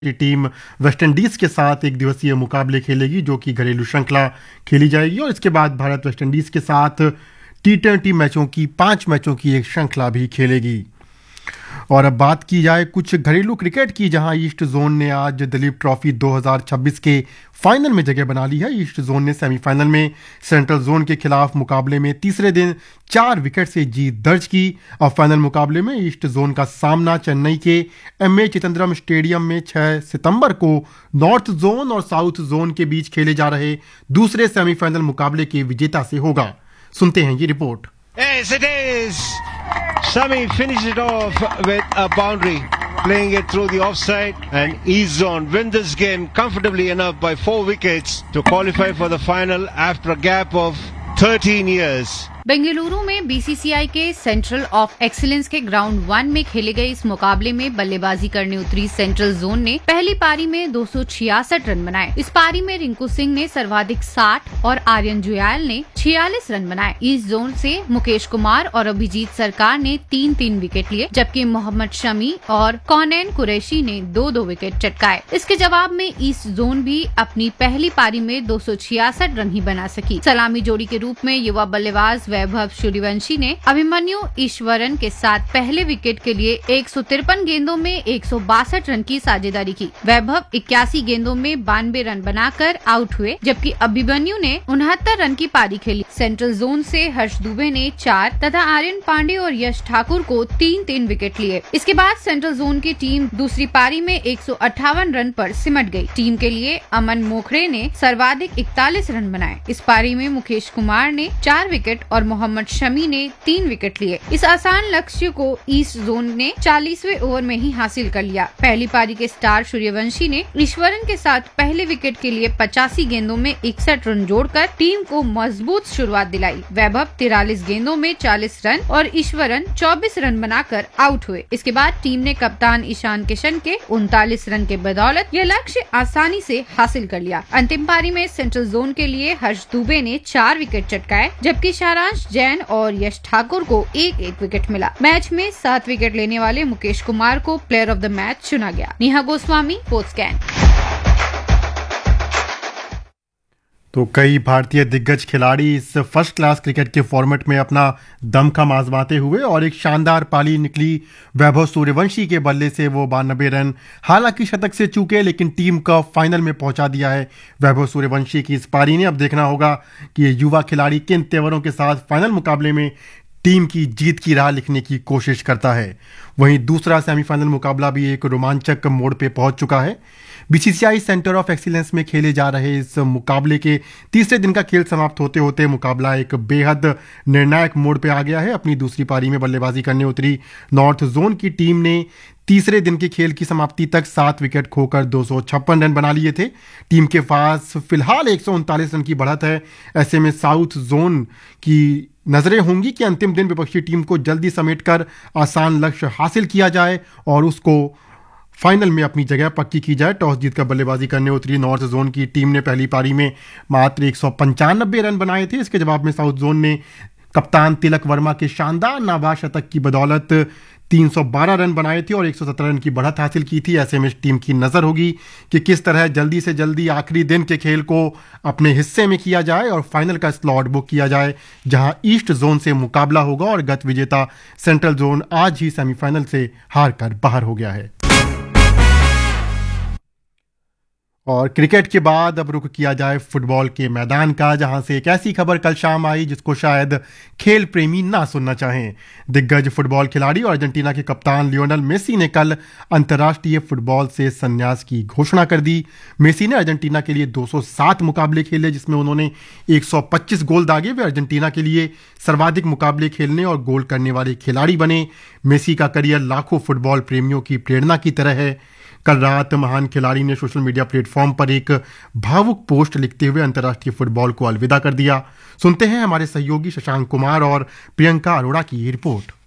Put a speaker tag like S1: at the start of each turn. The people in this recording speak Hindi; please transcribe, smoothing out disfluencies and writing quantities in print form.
S1: की टीम वेस्टइंडीज के साथ एक दिवसीय मुकाबले खेलेगी, जो कि घरेलू श्रृंखला खेली जाएगी। और इसके बाद भारत वेस्टइंडीज के साथ T20 मैचों की 5 मैचों की एक श्रृंखला भी खेलेगी। और अब बात की जाए कुछ घरेलू क्रिकेट की, जहां ईस्ट जोन ने आज दिलीप ट्रॉफी 2026 के फाइनल में जगह बना ली है। ईस्ट जोन ने सेमीफाइनल में सेंट्रल जोन के खिलाफ मुकाबले में तीसरे दिन 4 विकेट से जीत दर्ज की। और फाइनल मुकाबले में ईस्ट जोन का सामना चेन्नई के MA चिदंबरम स्टेडियम में 6 सितंबर को नॉर्थ जोन और साउथ जोन के बीच खेले जा रहे दूसरे सेमीफाइनल मुकाबले के विजेता से होगा। सुनते हैं ये report.
S2: Yes, it is. Sami finished it off with a boundary, playing it through the offside, and East Zone win this game comfortably enough by 4 wickets to qualify for the final after a gap of 13 years.
S3: Bengaluru में BCCI के सेंट्रल ऑफ एक्सीलेंस के ग्राउंड 1 में खेले गए इस मुकाबले में बल्लेबाजी करने उतरी सेंट्रल जोन ने पहली पारी में 266 रन बनाए। इस पारी में रिंकू सिंह ने सर्वाधिक 60 और आर्यन जुयाल ने 46 रन बनाए। ईस्ट जोन से मुकेश कुमार और अभिजीत सरकार ने 3-3 विकेट लिए, जबकि मोहम्मद शमी और कौनैन कुरैशी ने 2-2 विकेट चटकाए। इसके जवाब में ईस्ट जोन भी अपनी पहली पारी में 266 रन ही बना सकी। सलामी जोड़ी के रूप में युवा बल्लेबाज वैभव सूर्यवंशी ने अभिमन्यु ईश्वरन के साथ पहले विकेट के लिए 153 गेंदों में 162 रन की साझेदारी की। वैभव 81 गेंदों में 92 रन बनाकर आउट हुए, जबकि अभिमन्यु ने 69 रन की पारी खेली। सेंट्रल जोन से हर्ष दुबे ने 4 तथा आर्यन पांडे और यश ठाकुर को 3-3 विकेट लिए। इसके बाद सेंट्रल जोन की टीम दूसरी पारी में 158 रन पर सिमट गई। टीम के लिए अमन मोखरे ने सर्वाधिक 41 रन बनाए। इस पारी में मुकेश कुमार ने 4 विकेट और मोहम्मद शमी ने 3 विकेट लिए। इस आसान लक्ष्य को ईस्ट जोन ने 40वें ओवर में ही हासिल कर लिया। पहली पारी के स्टार सूर्यवंशी ने ईश्वरन के साथ पहले विकेट के लिए 85 गेंदों में 61 रन जोड़कर टीम को मजबूत शुरुआत दिलाई। वैभव 43 गेंदों में 40 रन और ईश्वरन 24 रन बनाकर आउट हुए। इसके बाद टीम ने कप्तान ईशान किशन के 39 रन के बदौलत यह लक्ष्य आसानी से हासिल कर लिया। अंतिम पारी में सेंट्रल जोन के लिए हर्ष दुबे ने 4 विकेट चटकाए, जबकि सारांश जैन और यश ठाकुर को 1-1 विकेट मिला। मैच में 7 विकेट लेने वाले मुकेश कुमार को प्लेयर ऑफ द मैच चुना गया। नेहा गोस्वामी, पोस्टस्कैन।
S1: तो कई भारतीय दिग्गज खिलाड़ी इस फर्स्ट क्लास क्रिकेट के फॉर्मेट में अपना दमखम आजमाते हुए और एक शानदार पारी निकली वैभव सूर्यवंशी के बल्ले से वो 92 रन हालांकि शतक से चूके, लेकिन टीम का फाइनल में पहुंचा दिया है वैभव सूर्यवंशी की इस पारी ने। अब देखना होगा कि ये युवा खिलाड़ी किन तेवरों के साथ फाइनल मुकाबले में टीम की जीत की राह लिखने की कोशिश करता है। वहीं दूसरा सेमीफाइनल मुकाबला भी एक रोमांचक मोड़ पे पहुंच चुका है। BCCI सेंटर ऑफ एक्सीलेंस में खेले जा रहे इस मुकाबले के तीसरे दिन का खेल समाप्त होते होते मुकाबला एक बेहद निर्णायक मोड़ पे आ गया है। अपनी दूसरी पारी में बल्लेबाजी करने उतरी नॉर्थ जोन की टीम ने तीसरे दिन के खेल की समाप्ति तक 7 विकेट खोकर 256 रन बना लिए थे। टीम के पास फिलहाल 139 रन की बढ़त है। ऐसे में साउथ जोन की नजरें होंगी कि अंतिम दिन विपक्षी टीम को जल्दी समेटकर आसान लक्ष्य हासिल किया जाए और उसको फाइनल में अपनी जगह पक्की की जाए। टॉस जीतकर बल्लेबाजी करने उतरी नॉर्थ जोन की टीम ने पहली पारी में मात्र 195 रन बनाए थे। इसके जवाब में साउथ जोन ने कप्तान तिलक वर्मा के शानदार नाबाद शतक की बदौलत 312 रन बनाए थे और 117 रन की बढ़त हासिल की थी। ऐसे में टीम की नज़र होगी कि किस तरह जल्दी से जल्दी आखिरी दिन के खेल को अपने हिस्से में किया जाए और फाइनल का स्लॉट बुक किया जाए, जहां ईस्ट जोन से मुकाबला होगा और गत विजेता सेंट्रल जोन आज ही सेमीफाइनल से हार कर बाहर हो गया है। और क्रिकेट के बाद अब रुख किया जाए फुटबॉल के मैदान का, जहां से एक ऐसी खबर कल शाम आई जिसको शायद खेल प्रेमी ना सुनना चाहें। दिग्गज फुटबॉल खिलाड़ी और अर्जेंटीना के कप्तान लियोनेल मेसी ने कल अंतर्राष्ट्रीय फुटबॉल से संन्यास की घोषणा कर दी। मेसी ने अर्जेंटीना के लिए 207 मुकाबले खेले, जिसमें उन्होंने 125 गोल दागे। वे अर्जेंटीना के लिए सर्वाधिक मुकाबले खेलने और गोल करने वाले खिलाड़ी बने। मेसी का करियर लाखों फुटबॉल प्रेमियों की प्रेरणा की तरह है। कल रात महान खिलाड़ी ने सोशल मीडिया प्लेटफॉर्म पर एक भावुक पोस्ट लिखते हुए अंतर्राष्ट्रीय फुटबॉल को अलविदा कर दिया। सुनते हैं हमारे सहयोगी शशांक कुमार और प्रियंका अरोड़ा की रिपोर्ट।